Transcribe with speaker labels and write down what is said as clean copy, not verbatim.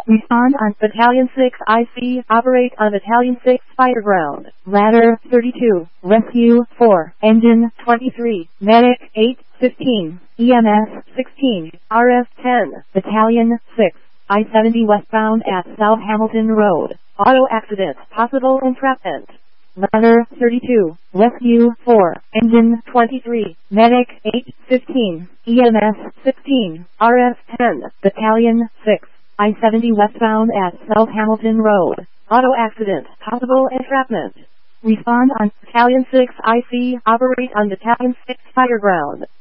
Speaker 1: Respond on Battalion 6 IC. Operate on Battalion 6 Fireground. Ladder 32. Rescue 4. Engine 23. Medic 8, 15. EMS 16. RF 10. Battalion 6. I-70 westbound at South Hamilton Road. Auto accident. Possible entrapment. Ladder 32. Rescue 4. Engine 23. Medic 8, 15. EMS 16. RF 10. Battalion 6. I-70 westbound at South Hamilton Road. Auto accident. Possible entrapment. Respond on Battalion 6 IC. Operate on Battalion 6 Fireground.